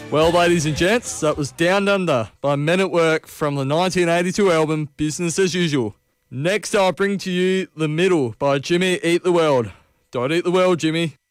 Well, ladies and gents, that was Down Under by Men at Work from the 1982 album Business as Usual. Next, I'll bring to you The Middle by Jimmy Eat the World. Don't eat the world, Jimmy.